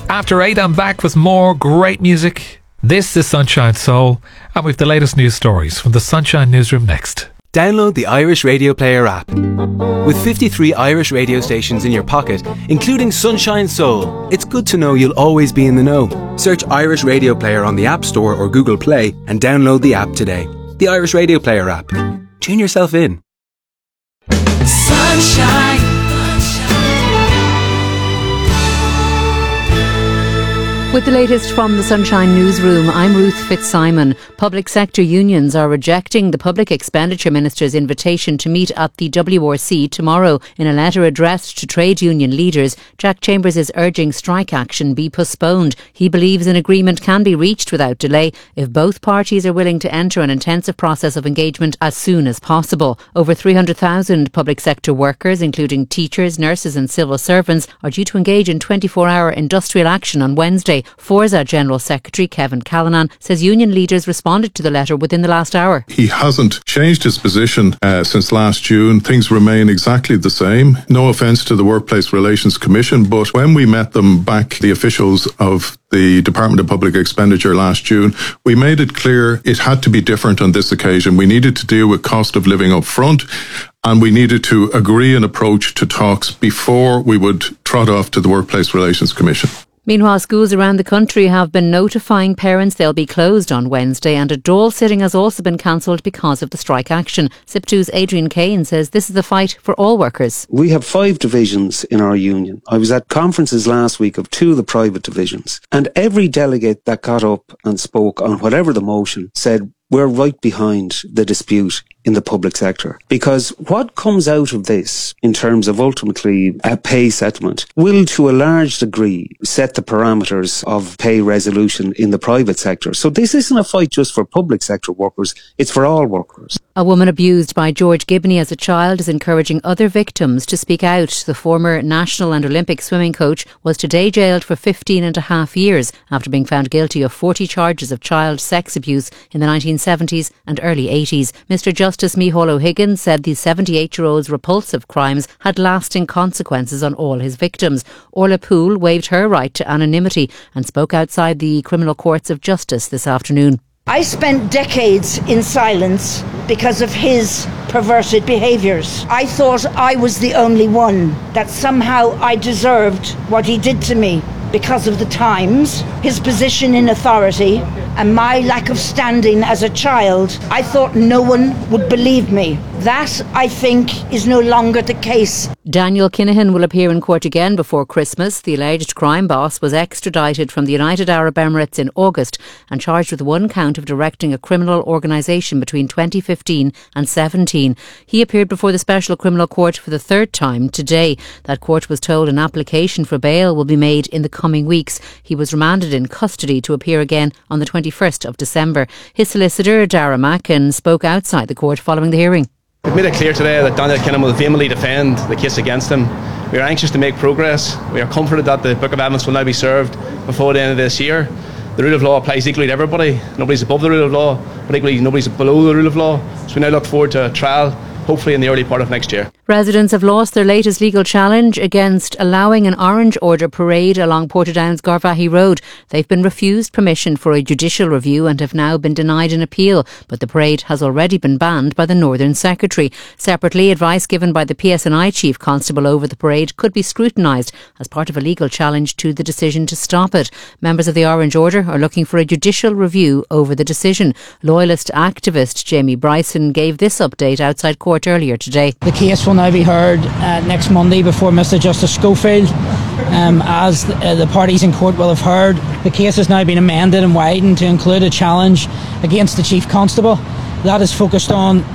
After 8, I'm back with more great music. This is Sunshine Soul, and we've the latest news stories from the Sunshine Newsroom next. Download the Irish Radio Player app. With 53 Irish radio stations in your pocket, including Sunshine Soul, it's good to know you'll always be in the know. Search Irish Radio Player on the App Store or Google Play and download the app today. The Irish Radio Player app. Tune yourself in. Sunshine. With the latest from the Sunshine Newsroom, I'm Ruth Fitzsimon. Public sector unions are rejecting the Public Expenditure Minister's invitation to meet at the WRC tomorrow. In a letter addressed to trade union leaders, Jack Chambers is urging strike action be postponed. He believes an agreement can be reached without delay if both parties are willing to enter an intensive process of engagement as soon as possible. Over 300,000 public sector workers, including teachers, nurses and civil servants, are due to engage in 24-hour industrial action on Wednesday. Forza General Secretary Kevin Callanan says union leaders responded to the letter within the last hour. He hasn't changed his position since last June. Things remain exactly the same. No offence to the Workplace Relations Commission, but when we met them back, the officials of the Department of Public Expenditure last June, we made it clear it had to be different on this occasion. We needed to deal with cost of living up front, and we needed to agree an approach to talks before we would trot off to the Workplace Relations Commission. Meanwhile, schools around the country have been notifying parents they'll be closed on Wednesday, and a Dáil sitting has also been cancelled because of the strike action. SIP2's Adrian Kane says this is the fight for all workers. We have 5 divisions in our union. I was at conferences last week of 2 of the private divisions, and every delegate that got up and spoke on whatever the motion said, we're right behind the dispute in the public sector. Because what comes out of this, in terms of ultimately a pay settlement, will to a large degree set the parameters of pay resolution in the private sector. So this isn't a fight just for public sector workers, it's for all workers. A woman abused by George Gibney as a child is encouraging other victims to speak out. The former national and Olympic swimming coach was today jailed for 15 and a half years after being found guilty of 40 charges of child sex abuse in the 1970s and early 80s. Mr. Justice Micheál O'Higgins said the 78-year-old's repulsive crimes had lasting consequences on all his victims. Orla Poole waived her right to anonymity and spoke outside the criminal courts of justice this afternoon. I spent decades in silence because of his perverted behaviours. I thought I was the only one, that somehow I deserved what he did to me because of the times, his position in authority, and my lack of standing as a child. I thought no one would believe me. That, I think, is no longer the case. Daniel Kinahan will appear in court again before Christmas. The alleged crime boss was extradited from the United Arab Emirates in August and charged with 1 count of directing a criminal organisation between 2015 and 17. He appeared before the Special Criminal Court for the 3rd time today. That court was told an application for bail will be made in the coming weeks. He was remanded in custody to appear again on the 21st of December. His solicitor, Dara Mackin, spoke outside the court following the hearing. We've made it clear today that Daniel Kinahan will vehemently defend the case against him. We are anxious to make progress. We are comforted that the Book of Evidence will now be served before the end of this year. The rule of law applies equally to everybody. Nobody's above the rule of law, but equally nobody's below the rule of law. So we now look forward to a trial, hopefully in the early part of next year. Residents have lost their latest legal challenge against allowing an Orange Order parade along Portadown's Garvaghey Road. They've been refused permission for a judicial review and have now been denied an appeal, but the parade has already been banned by the Northern Secretary. Separately, advice given by the PSNI Chief Constable over the parade could be scrutinised as part of a legal challenge to the decision to stop it. Members of the Orange Order are looking for a judicial review over the decision. Loyalist activist Jamie Bryson gave this update outside court earlier today. The case will now be heard next Monday before Mr Justice Schofield. As the parties in court will have heard, the case has now been amended and widened to include a challenge against the Chief Constable. That is focused on